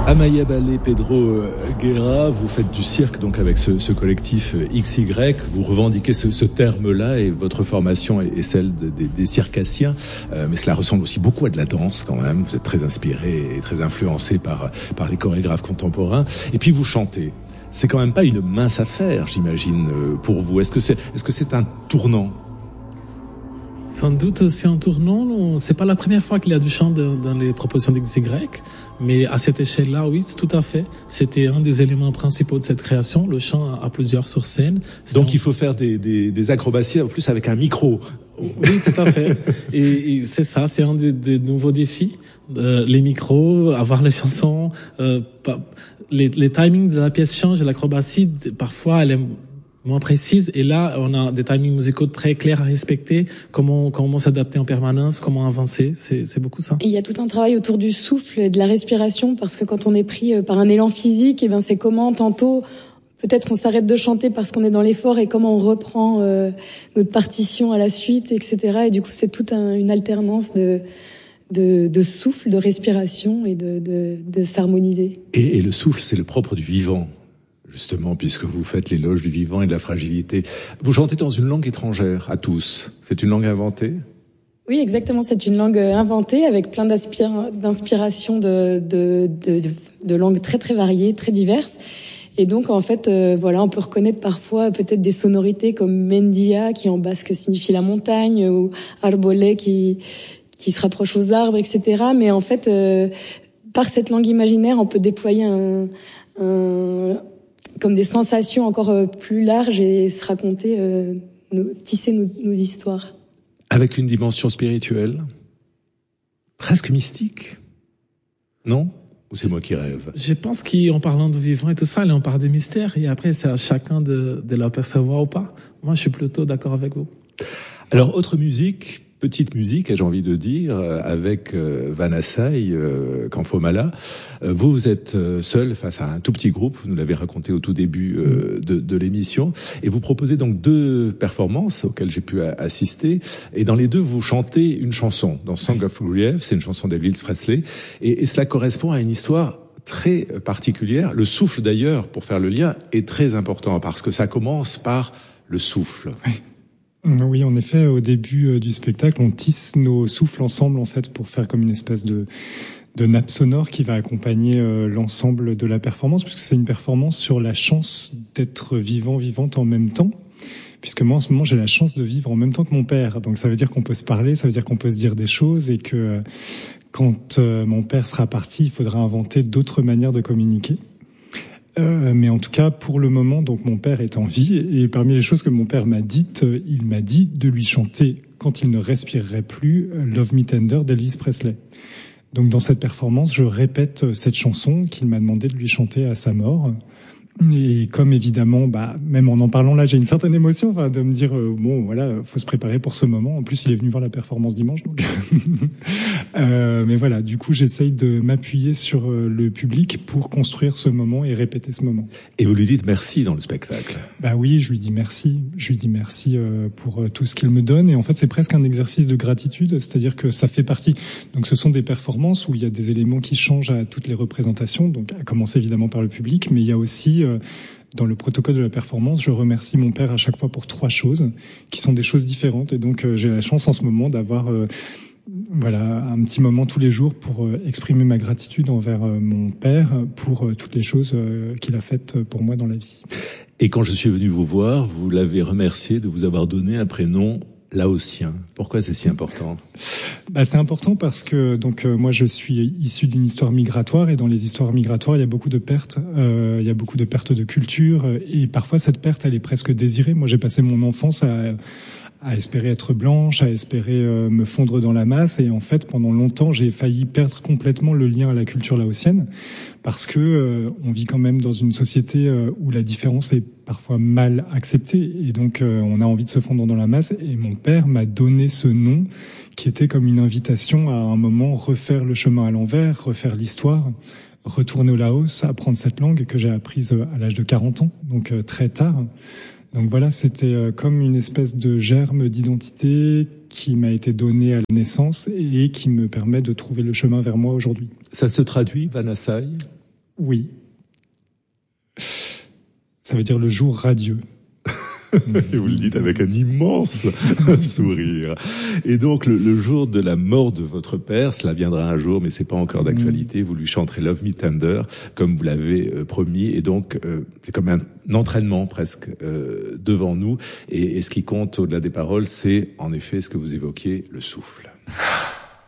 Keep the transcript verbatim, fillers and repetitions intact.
Amaya Ballet, Pedro Guerra, vous faites du cirque donc avec ce, ce collectif X Y, vous revendiquez ce, ce terme-là et votre formation est, est celle de, des, des circassiens, euh, mais cela ressemble aussi beaucoup à de la danse quand même, vous êtes très inspiré et très influencé par, par les chorégraphes contemporains, et puis vous chantez. C'est quand même pas une mince affaire, j'imagine, pour vous. Est-ce que c'est, est-ce que c'est un tournant ? Sans doute, c'est un tournant. C'est pas la première fois qu'il y a du chant dans, dans les propositions d'X Y, mais à cette échelle-là, oui, tout à fait. C'était un des éléments principaux de cette création, le chant à plusieurs sur scène. C'est Donc un... il faut faire des, des, des acrobaties en plus avec un micro. Oui, tout à fait. Et, et c'est ça, c'est un des, des nouveaux défis. Euh, les micros, avoir les chansons, euh, les, les timings de la pièce changent. L'acrobatie, parfois, elle est moins précise, et là on a des timings musicaux très clairs à respecter, comment comment s'adapter en permanence, comment avancer, c'est c'est beaucoup ça. Et il y a tout un travail autour du souffle et de la respiration, parce que quand on est pris par un élan physique, et ben c'est comment tantôt peut-être qu'on s'arrête de chanter parce qu'on est dans l'effort, et comment on reprend euh, notre partition à la suite, et cetera. Et du coup c'est toute un, une alternance de de de souffle, de respiration et de de, de s'harmoniser. Et, et le souffle, c'est le propre du vivant. Justement, puisque vous faites l'éloge du vivant et de la fragilité. Vous chantez dans une langue étrangère, à tous. C'est une langue inventée ? Oui, exactement. C'est une langue inventée avec plein d'inspirations de, de, de, de, de langues très très variées, très diverses. Et donc, en fait, euh, voilà, on peut reconnaître parfois peut-être des sonorités comme Mendia, qui en basque signifie la montagne, ou Arbolé, qui, qui se rapproche aux arbres, et cetera. Mais en fait, euh, par cette langue imaginaire, on peut déployer un... un comme des sensations encore euh, plus larges et se raconter, euh, nos, tisser nos, nos histoires. Avec une dimension spirituelle, presque mystique, non ? Ou c'est moi qui rêve ? Je pense qu'en parlant du vivant et tout ça, là, on parle des mystères, et après c'est à chacun de, de l'apercevoir ou pas. Moi, je suis plutôt d'accord avec vous. Alors, autre musique, petite musique, j'ai envie de dire, avec euh, Vanassaï, euh, Kanfomala. Euh, vous, vous êtes seul face à un tout petit groupe, vous nous l'avez raconté au tout début euh, de, de l'émission, et vous proposez donc deux performances auxquelles j'ai pu assister, et dans les deux, vous chantez une chanson. Dans Song of Grief, c'est une chanson d'Elvis Presley, et, et cela correspond à une histoire très particulière. Le souffle, d'ailleurs, pour faire le lien, est très important, parce que ça commence par le souffle. Oui. Oui, en effet, au début du spectacle, on tisse nos souffles ensemble, en fait, pour faire comme une espèce de, de nappe sonore qui va accompagner euh, l'ensemble de la performance, puisque c'est une performance sur la chance d'être vivant, vivante en même temps. Puisque moi, en ce moment, j'ai la chance de vivre en même temps que mon père. Donc, ça veut dire qu'on peut se parler, ça veut dire qu'on peut se dire des choses, et que euh, quand euh, mon père sera parti, il faudra inventer d'autres manières de communiquer. Euh, mais en tout cas, pour le moment, donc mon père est en vie, et parmi les choses que mon père m'a dites, euh, il m'a dit de lui chanter, quand il ne respirerait plus, euh, Love Me Tender d'Elvis Presley. Donc dans cette performance, je répète euh, cette chanson qu'il m'a demandé de lui chanter à sa mort. Et comme évidemment, bah, même en en parlant là, j'ai une certaine émotion, enfin, de me dire euh, bon, voilà, faut se préparer pour ce moment. En plus, il est venu voir la performance dimanche, donc. euh, mais voilà, du coup, j'essaye de m'appuyer sur euh, le public pour construire ce moment et répéter ce moment. Et vous lui dites merci dans le spectacle. Bah oui, je lui dis merci. Je lui dis merci euh, pour euh, tout ce qu'il me donne. Et en fait, c'est presque un exercice de gratitude, c'est-à-dire que ça fait partie. Donc, ce sont des performances où il y a des éléments qui changent à toutes les représentations. Donc, à commencer évidemment par le public, mais il y a aussi dans le protocole de la performance, je remercie mon père à chaque fois pour trois choses qui sont des choses différentes. Et donc, euh, j'ai la chance en ce moment d'avoir euh, voilà, un petit moment tous les jours pour euh, exprimer ma gratitude envers euh, mon père pour euh, toutes les choses euh, qu'il a faites pour moi dans la vie. Et quand je suis venu vous voir, vous l'avez remercié de vous avoir donné un prénom laotien. Pourquoi c'est si important ? Bah, c'est important parce que donc euh, moi je suis issu d'une histoire migratoire, et dans les histoires migratoires il y a beaucoup de pertes, euh, il y a beaucoup de pertes de culture, et parfois cette perte elle est presque désirée. Moi j'ai passé mon enfance à à espérer être blanche, à espérer euh, me fondre dans la masse, et en fait pendant longtemps j'ai failli perdre complètement le lien à la culture laotienne, parce que euh, on vit quand même dans une société euh, où la différence est parfois mal acceptée, et donc euh, on a envie de se fondre dans la masse. Et mon père m'a donné ce nom qui était comme une invitation à un moment refaire le chemin à l'envers, refaire l'histoire, retourner au Laos, apprendre cette langue que j'ai apprise à l'âge de quarante ans, donc euh, très tard. Donc voilà, c'était comme une espèce de germe d'identité qui m'a été donné à la naissance et qui me permet de trouver le chemin vers moi aujourd'hui. Ça se traduit, Vanassaï ? Oui. Ça veut dire le jour radieux. Et vous le dites avec un immense sourire. Et donc, le, le jour de la mort de votre père, cela viendra un jour, mais c'est pas encore d'actualité. Vous lui chanterez Love Me Tender, comme vous l'avez euh, promis. Et donc, euh, c'est comme un entraînement presque euh, devant nous. Et, et ce qui compte au-delà des paroles, c'est en effet ce que vous évoquiez, le souffle.